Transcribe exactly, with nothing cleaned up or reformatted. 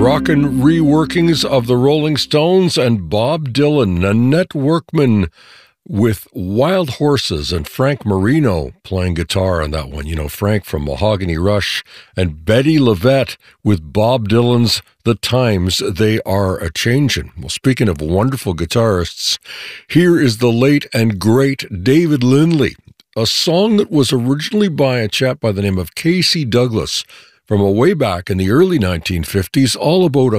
rockin' reworkings of the Rolling Stones and Bob Dylan, Nanette Workman with Wild Horses, and Frank Marino playing guitar on that one. You know, Frank from Mahogany Rush, and Betty Levette with Bob Dylan's The Times They Are A-Changin'. Well, speaking of wonderful guitarists, here is the late and great David Lindley, a song that was originally by a chap by the name of Casey Douglas from a way back in the early nineteen fifties, all about a